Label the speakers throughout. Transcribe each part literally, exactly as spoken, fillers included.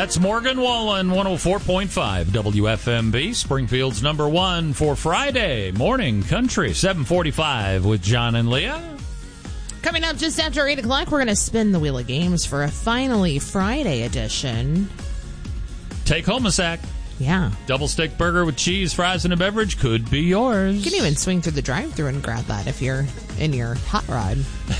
Speaker 1: That's Morgan Wallen, one oh four point five W F M B, Springfield's number one for Friday morning country, seven forty-five with John and Leah.
Speaker 2: Coming up just after eight o'clock, we're going to spin the Wheel of Games for a Finally Friday edition.
Speaker 1: Take home a sack.
Speaker 2: Yeah.
Speaker 1: Double stick burger with cheese, fries, and a beverage could be yours.
Speaker 2: You can even swing through the drive-thru and grab that if you're in your hot rod.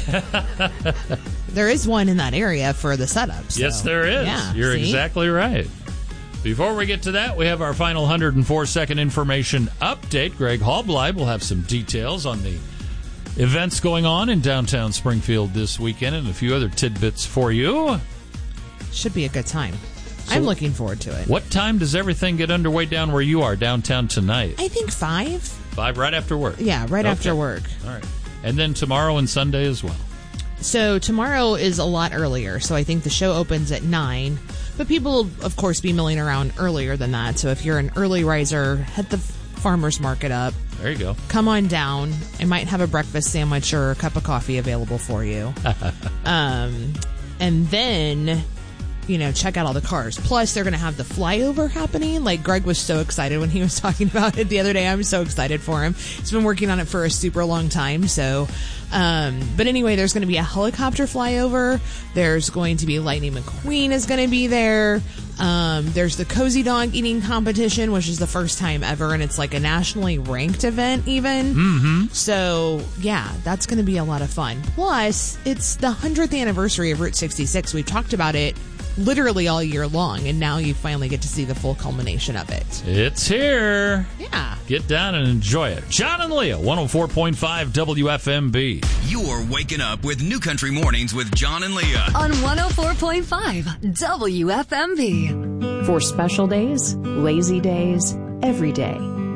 Speaker 2: There is one in that area for the setup. So.
Speaker 1: Yes, there is.
Speaker 2: Yeah,
Speaker 1: You're
Speaker 2: see?
Speaker 1: exactly right. Before we get to that, we have our final one hundred four second information update. Greg Halbleib will have some details on the events going on in downtown Springfield this weekend and a few other tidbits for you.
Speaker 2: Should be a good time.
Speaker 1: So
Speaker 2: I'm looking forward to it.
Speaker 1: What time does everything get underway down where you are, downtown tonight?
Speaker 2: I think five.
Speaker 1: Five, right after work?
Speaker 2: Yeah, right
Speaker 1: okay.
Speaker 2: after work.
Speaker 1: All right. And then tomorrow and Sunday as well.
Speaker 2: So tomorrow is a lot earlier, so I think the show opens at nine. But people will, of course, be milling around earlier than that. So if you're an early riser, head the farmer's market up.
Speaker 1: There you go.
Speaker 2: Come on down. I might have a breakfast sandwich or a cup of coffee available for you. um, and then, you know, check out all the cars. Plus, they're going to have the flyover happening. Like, Greg was so excited when he was talking about it the other day. I'm so excited for him. He's been working on it for a super long time. So, um, but anyway, there's going to be a helicopter flyover. There's going to be Lightning McQueen is going to be there. Um, there's the Cozy Dog eating competition, which is the first time ever, and it's like a nationally ranked event even.
Speaker 1: Mm-hmm.
Speaker 2: So, yeah, that's going to be a lot of fun. Plus, it's the hundredth anniversary of Route sixty-six. We've talked about it literally all year long, and now you finally get to see the full culmination of it.
Speaker 1: It's here.
Speaker 2: Yeah.
Speaker 1: Get down and enjoy it. John and Leah, one oh four point five W F M B.
Speaker 3: You're waking up with New Country Mornings with John and Leah
Speaker 4: on one oh four point five W F M B.
Speaker 5: For special days, lazy days, every day.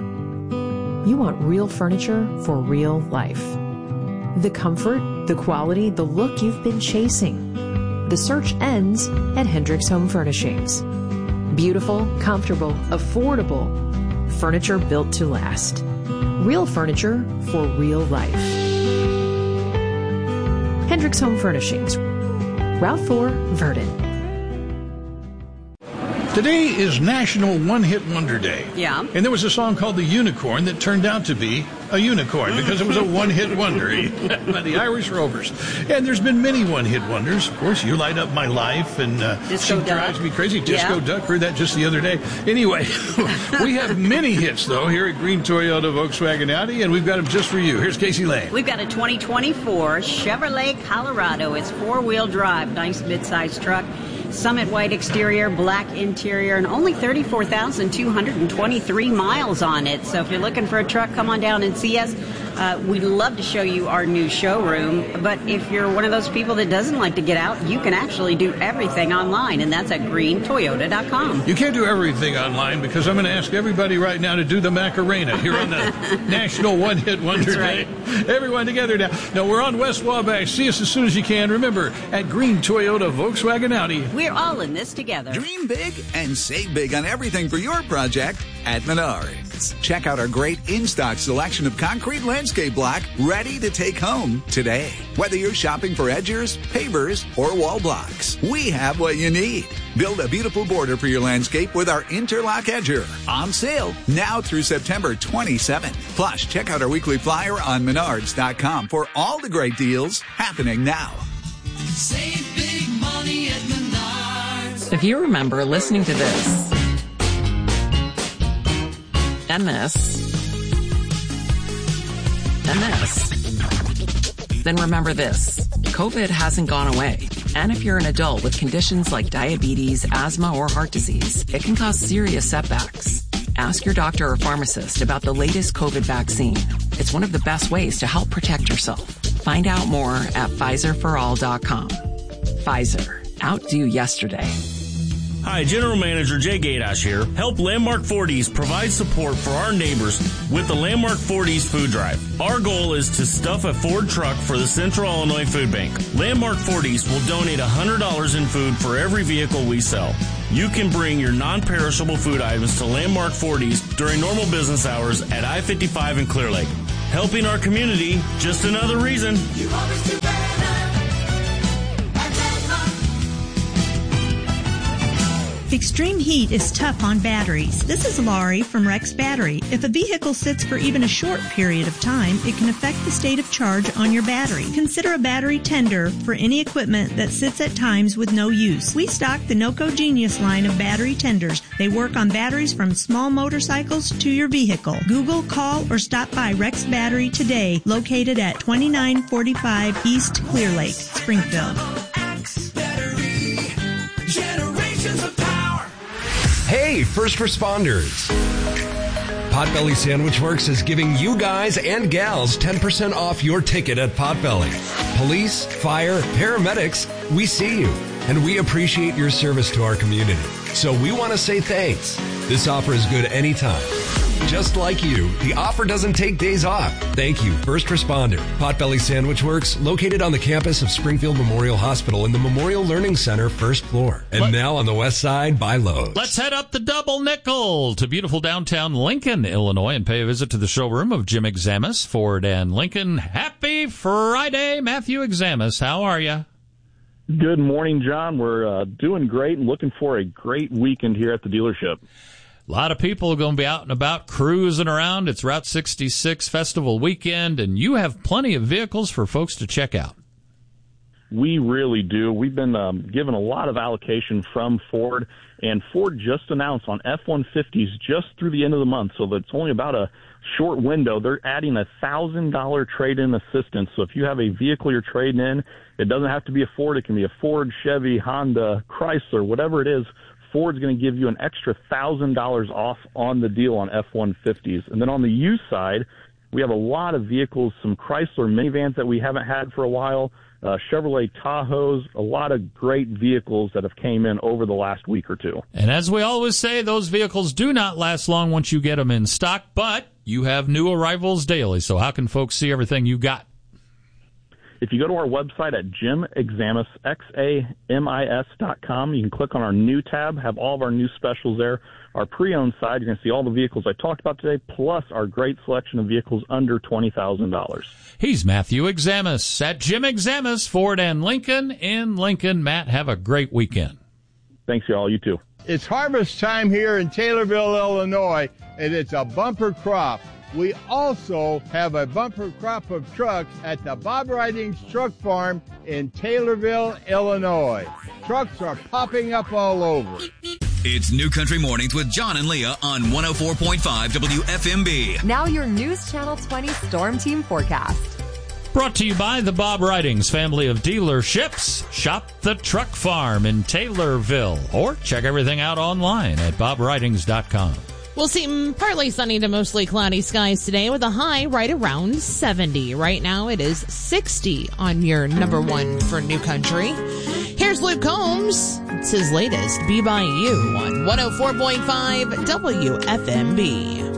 Speaker 5: You want real furniture for real life. The comfort, the quality, the look you've been chasing. The search ends at Hendricks Home Furnishings. Beautiful, comfortable, affordable. Furniture built to last. Real furniture for real life. Hendricks Home Furnishings. Route four, Verdon.
Speaker 6: Today is National One Hit Wonder Day.
Speaker 7: Yeah.
Speaker 6: And there was a song called The Unicorn that turned out to be a unicorn because it was a one-hit wonder by the Irish Rovers. And there's been many one-hit wonders. Of course, You Light Up My Life and uh,
Speaker 7: Disco
Speaker 6: She
Speaker 7: Duck.
Speaker 6: Drives Me Crazy. Disco
Speaker 7: Yeah.
Speaker 6: Duck, heard that just the other day. Anyway, we have many hits, though, here at Green Toyota Volkswagen Audi, and we've got them just for you. Here's Casey Lane.
Speaker 7: We've got a twenty twenty-four Chevrolet Colorado. It's four-wheel drive, nice mid-sized truck. Summit white exterior, black interior, and only thirty-four thousand two hundred twenty-three miles on it. So if you're looking for a truck, come on down and see us. Uh, we'd love to show you our new showroom. But if you're one of those people that doesn't like to get out, you can actually do everything online, and that's at green toyota dot com.
Speaker 6: You can't do everything online because I'm going to ask everybody right now to do the Macarena here on the National One Hit Wonder Day.
Speaker 7: That's
Speaker 6: Everyone together now. No, we're on West Wabash. See us as soon as you can. Remember, at Green Toyota Volkswagen Audi.
Speaker 7: We're all in this together.
Speaker 8: Dream big and save big on everything for your project at Menards. Check out our great in-stock selection of concrete landscape block ready to take home today. Whether you're shopping for edgers, pavers, or wall blocks, we have what you need. Build a beautiful border for your landscape with our Interlock Edger. On sale now through September twenty-seventh. Plus, check out our weekly flyer on menards dot com for all the great deals happening now.
Speaker 9: Save big money at Menards.
Speaker 10: If you remember listening to this and this and this, then remember this. COVID hasn't gone away. And if you're an adult with conditions like diabetes, asthma, or heart disease, it can cause serious setbacks. Ask your doctor or pharmacist about the latest COVID vaccine. It's one of the best ways to help protect yourself. Find out more at Pfizer for all dot com. Pfizer. Outdo yesterday.
Speaker 11: Hi, General Manager Jay Gaydash here. Help Landmark forties provide support for our neighbors with the Landmark forties Food Drive. Our goal is to stuff a Ford truck for the Central Illinois Food Bank. Landmark forties will donate one hundred dollars in food for every vehicle we sell. You can bring your non-perishable food items to Landmark forties during normal business hours at I fifty-five in Clear Lake. Helping our community, just another reason.
Speaker 9: You always do better.
Speaker 12: Extreme heat is tough on batteries. This is Laurie from Rex Battery. If a vehicle sits for even a short period of time, it can affect the state of charge on your battery. Consider a battery tender for any equipment that sits at times with no use. We stock the NOCO Genius line of battery tenders. They work on batteries from small motorcycles to your vehicle. Google, call, or stop by Rex Battery today, located at twenty-nine forty-five East Clear Lake, Springfield.
Speaker 13: Hey, first responders. Potbelly Sandwich Works is giving you guys and gals ten percent off your ticket at Potbelly. Police, fire, paramedics, we see you, and we appreciate your service to our community. So we want to say thanks. This offer is good anytime. Just like you, the offer doesn't take days off. Thank you, first responder. Potbelly Sandwich Works, located on the campus of Springfield Memorial Hospital in the Memorial Learning Center, first floor. And Let, now on the west side by Lowe's.
Speaker 1: Let's head up the Double Nickel to beautiful downtown Lincoln, Illinois, and pay a visit to the showroom of Jim Examus, Ford and Lincoln. Happy Friday, Matthew Examus. How are you?
Speaker 14: Good morning, John. We're uh, doing great and looking for a great weekend here at the dealership.
Speaker 1: A lot of people are going to be out and about cruising around. It's Route sixty-six Festival Weekend, and you have plenty of vehicles for folks to check out.
Speaker 14: We really do. We've been um, given a lot of allocation from Ford, and Ford just announced on F one fifties just through the end of the month, so that's only about a short window. They're adding a one thousand dollars trade-in assistance. So if you have a vehicle you're trading in, it doesn't have to be a Ford. It can be a Ford, Chevy, Honda, Chrysler, whatever it is. Ford's going to give you an extra one thousand dollars off on the deal on F one fifties. And then on the used side, we have a lot of vehicles, some Chrysler minivans that we haven't had for a while, uh, Chevrolet Tahoes, a lot of great vehicles that have came in over the last week or two.
Speaker 1: And as we always say, those vehicles do not last long once you get them in stock, but you have new arrivals daily. So how can folks see everything you got?
Speaker 14: If you go to our website at Jim Examus, X A M I S dot com, you can click on our new tab, have all of our new specials there. Our pre-owned side, you're going to see all the vehicles I talked about today, plus our great selection of vehicles under twenty thousand dollars.
Speaker 1: He's Matthew Examus at Jim Examus, Ford and Lincoln in Lincoln. Matt, have a great weekend.
Speaker 14: Thanks, y'all. You too.
Speaker 15: It's harvest time here in Taylorville, Illinois, and it's a bumper crop. We also have a bumper crop of trucks at the Bob Ridings Truck Farm in Taylorville, Illinois. Trucks are popping up all over.
Speaker 3: It's New Country Mornings with John and Leah on one oh four point five W F M B.
Speaker 16: Now your News Channel twenty Storm Team forecast.
Speaker 1: Brought to you by the Bob Ridings family of dealerships. Shop the Truck Farm in Taylorville or check everything out online at bob ridings dot com.
Speaker 2: We'll see partly sunny to mostly cloudy skies today with a high right around seventy. Right now it is sixty on your number one for New Country. Here's Luke Combs. It's his latest Be By You on one oh four point five W F M B.